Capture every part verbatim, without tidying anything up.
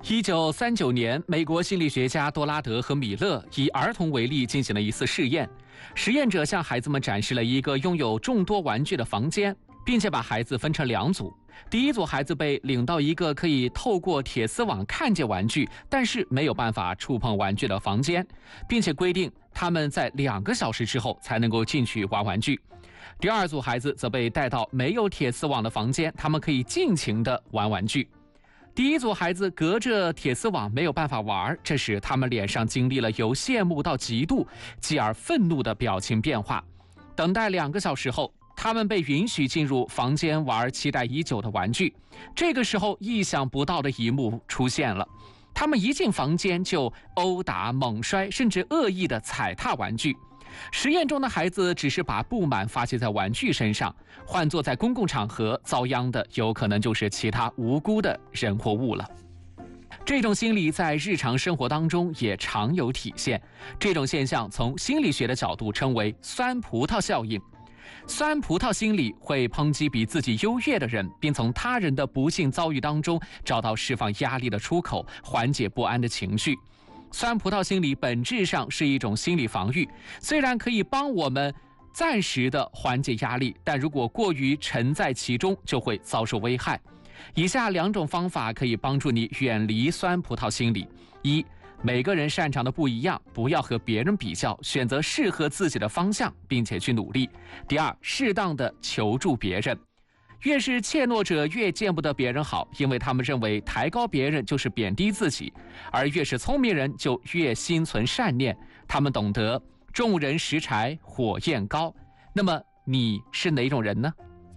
一九三九年，美国心理学家多拉德和米勒以儿童为例进行了一次试验。实验者向孩子们展示了一个拥有众多玩具的房间，并且把孩子分成两组。第一组孩子被领到一个可以透过铁丝网看见玩具，但是没有办法触碰玩具的房间，并且规定他们在两个小时之后才能够进去玩玩具。第二组孩子则被带到没有铁丝网的房间，他们可以尽情地玩玩具。第一组孩子隔着铁丝网没有办法玩，这时他们脸上经历了由羡慕到嫉妒，继而愤怒的表情变化。等待两个小时后，他们被允许进入房间玩期待已久的玩具。这个时候，意想不到的一幕出现了。他们一进房间就殴打、猛摔，甚至恶意的踩踏玩具。实验中的孩子只是把不满发泄在玩具身上，换作在公共场合，遭殃的有可能就是其他无辜的人或物了。这种心理在日常生活当中也常有体现，这种现象从心理学的角度称为酸葡萄效应。酸葡萄心理会抨击比自己优越的人，并从他人的不幸遭遇当中找到释放压力的出口，缓解不安的情绪。酸葡萄心理本质上是一种心理防御，虽然可以帮我们暂时的缓解压力，但如果过于沉在其中，就会遭受危害。以下两种方法可以帮助你远离酸葡萄心理：一、每个人擅长的不一样，不要和别人比较，选择适合自己的方向，并且去努力；第二，适当的求助别人。越是怯懦者越见不得别人好，因为他们认为抬高别人就是贬低自己；而越是聪明人就越心存善念，他们懂得众人拾柴火焰高。那么你是哪种人呢？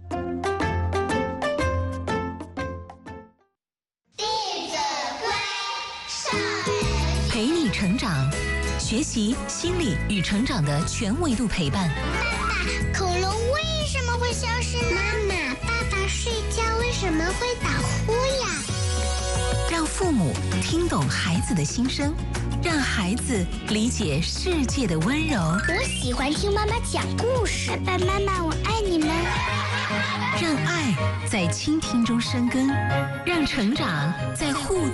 弟子规，少人陪你成长，学习心理与成长的全维度陪伴。 爸爸，恐龙为什么会消失呢？妈妈，爸爸睡觉为什么会打呼呀？ 让父母听懂孩子的心声，让孩子理解世界的温柔。 我喜欢听妈妈讲故事。爸爸妈妈，我爱你们。 让爱在倾听中生根，让成长在互